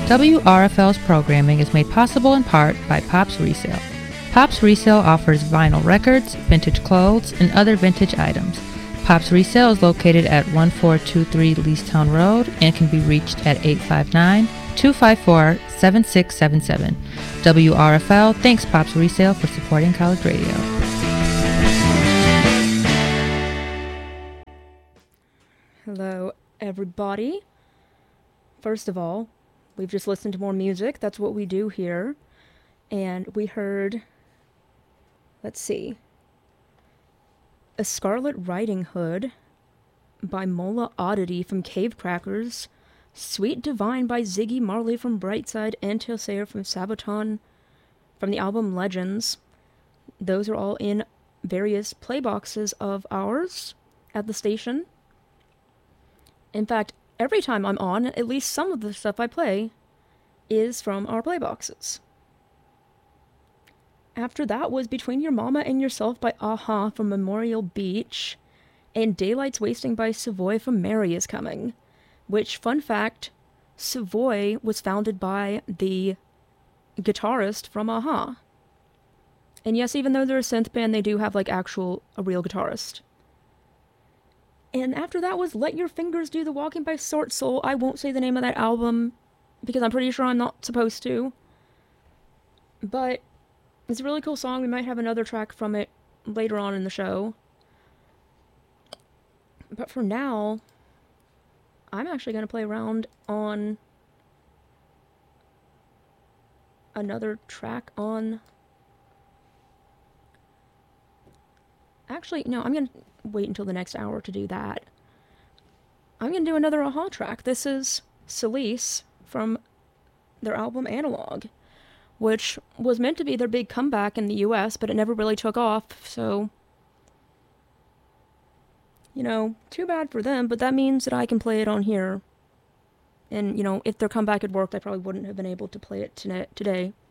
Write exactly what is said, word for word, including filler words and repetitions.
W R F L's programming is made possible in part by Pops Resale. Pops Resale offers vinyl records, vintage clothes, and other vintage items. Pops Resale is located at one four two three Leestown Road and can be reached at eight five nine, two five four, seven six seven seven. W R F L thanks Pops Resale for supporting college radio. Hello, everybody. First of all, we've just listened to more music. That's what we do here. And we heard, let's see, A Scarlet Riding Hood by Mola Oddity from Cave Crackers, Sweet Divine by Ziggy Marley from Brightside, and Tilsayer from Sabaton from the album Legends. Those are all in various playboxes of ours at the station. In fact, every time I'm on, at least some of the stuff I play is from our playboxes. After that was Between Your Mama and Yourself by Aha from Memorial Beach, and Daylight's Wasting by Savoy from Mary Is Coming, which, fun fact, Savoy was founded by the guitarist from Aha. And yes, even though they're a synth band, they do have, like, actual, a real guitarist. And after that was Let Your Fingers Do the Walking by Sort Soul. I won't say the name of that album, because I'm pretty sure I'm not supposed to. But it's a really cool song. We might have another track from it later on in the show. But for now, I'm actually going to play around on another track on... Actually, no, I'm going to wait until the next hour to do that. I'm going to do another Aha track. This is Celise from their album Analog, which was meant to be their big comeback in the U S, but it never really took off, so... You know, too bad for them, but that means that I can play it on here. And, you know, if their comeback had worked, I probably wouldn't have been able to play it today.